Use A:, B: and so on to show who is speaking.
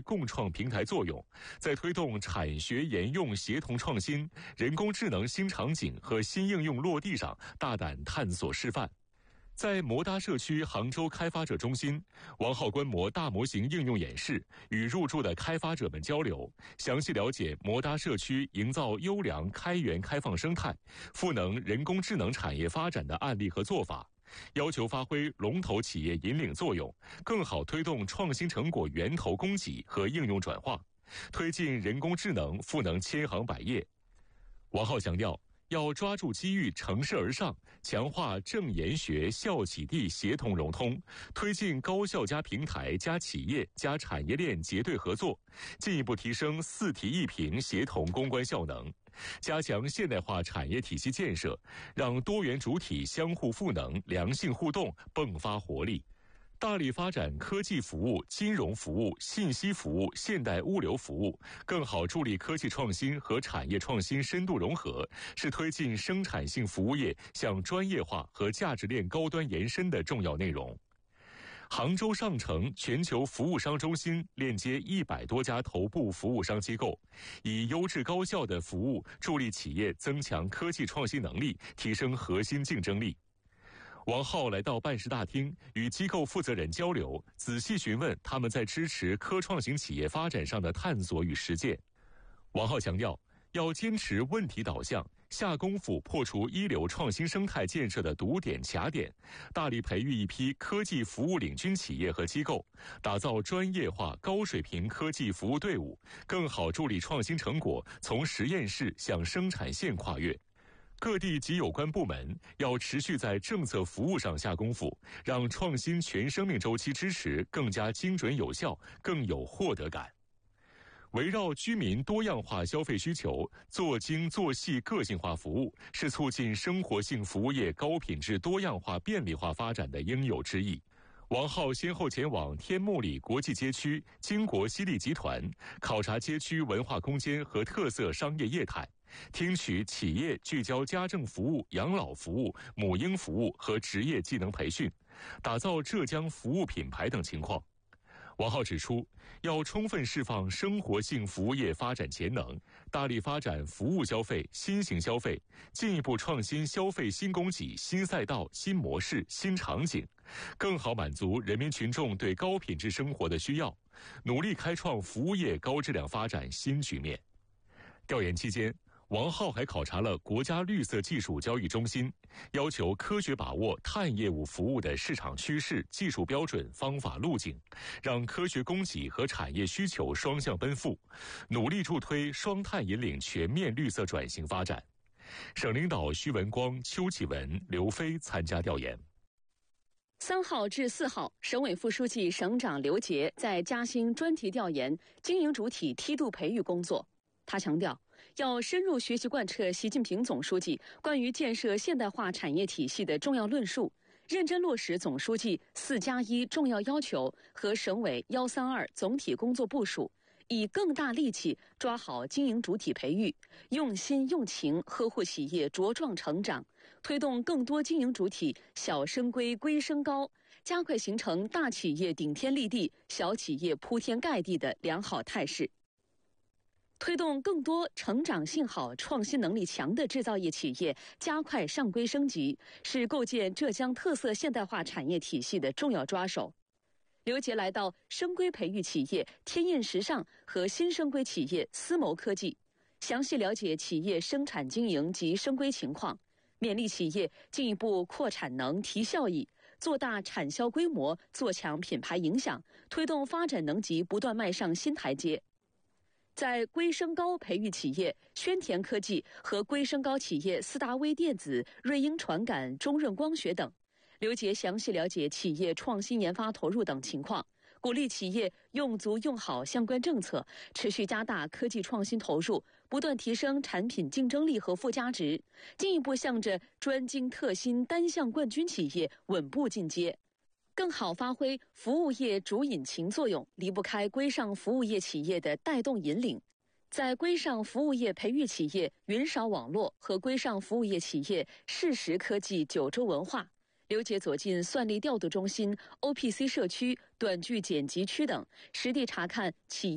A: 共创平台作用，在推动产学研用协同创新、人工智能新场景和新应用落地上大胆探索示范。在摩搭社区杭州开发者中心，王浩观摩大模型应用演示，与入驻的开发者们交流，详细了解摩搭社区营造优良开源开放生态、赋能人工智能产业发展的案例和做法，要求发挥龙头企业引领作用，更好推动创新成果源头供给和应用转化，推进人工智能赋能千行百业。王浩强调，要抓住机遇，乘势而上，强化正研学、校企地协同融通，推进高校加平台加企业加产业链结对合作，进一步提升4体1平协同攻关效能，加强现代化产业体系建设，让多元主体相互赋能、良性互动迸发活力。大力发展科技服务、金融服务、信息服务、现代物流服务，更好助力科技创新和产业创新深度融合，是推进生产性服务业向专业化和价值链高端延伸的重要内容。杭州上城全球服务商中心链接100多家头部服务商机构，以优质高效的服务助力企业增强科技创新能力，提升核心竞争力。王浩来到办事大厅，与机构负责人交流，仔细询问他们在支持科创型企业发展上的探索与实践。王浩强调，要坚持问题导向，下功夫破除一流创新生态建设的堵点卡点，大力培育一批科技服务领军企业和机构，打造专业化高水平科技服务队伍，更好助力创新成果从实验室向生产线跨越。各地及有关部门要持续在政策服务上下功夫，让创新全生命周期支持更加精准有效，更有获得感。围绕居民多样化消费需求，做精做细个性化服务，是促进生活性服务业高品质多样化便利化发展的应有之义。王浩先后前往天目里国际街区、金国西丽集团，考察街区文化空间和特色商业业态，听取企业聚焦家政服务、养老服务、母婴服务和职业技能培训，打造浙江服务品牌等情况。王浩指出，要充分释放生活性服务业发展潜能，大力发展服务消费、新型消费，进一步创新消费新供给、新赛道、新模式、新场景，更好满足人民群众对高品质生活的需要，努力开创服务业高质量发展新局面。调研期间，王浩还考察了国家绿色技术交易中心，要求科学把握碳业务服务的市场趋势、技术标准、方法路径，让科学供给和产业需求双向奔赴，努力助推双碳引领全面绿色转型发展。省领导徐文光、邱启文、刘飞参加调研。
B: 3号至4号，省委副书记、省长刘杰在嘉兴专题调研经营主体梯度培育工作。他强调，要深入学习贯彻习近平总书记关于建设现代化产业体系的重要论述，认真落实总书记4+1重要要求和省委132总体工作部署，以更大力气抓好经营主体培育，用心用情呵护企业茁壮成长，推动更多经营主体小升规、规升高，加快形成大企业顶天立地、小企业铺天盖地的良好态势。推动更多成长性好、创新能力强的制造业企业加快上规升级，是构建浙江特色现代化产业体系的重要抓手。刘杰来到升规培育企业天印时尚和新升规企业思谋科技，详细了解企业生产经营及升规情况，勉励企业进一步扩产能、提效益，做大产销规模，做强品牌影响，推动发展能级不断迈上新台阶。在规升高培育企业宣田科技和规升高企业思达微电子、瑞英传感、中润光学等，刘杰详细了解企业创新研发投入等情况，鼓励企业用足用好相关政策，持续加大科技创新投入，不断提升产品竞争力和附加值，进一步向着专精特新单项冠军企业稳步进阶。更好发挥服务业主引擎作用，离不开规上服务业企业的带动引领。在规上服务业培育企业云少网络和规上服务业企业适时科技九州文化，刘杰走进算力调度中心、OPC 社区、短剧剪辑区等，实地查看企业